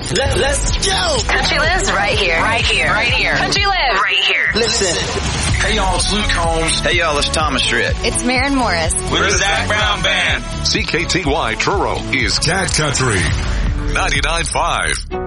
Let's go. Country lives right here. Right here. Right here. Country lives right here. Listen. Hey y'all, it's Luke Combs. Hey y'all, it's Thomas Stritt. It's Maren Morris. We're the Zach Brown Band. CKTY Truro is Cat Country 99.5.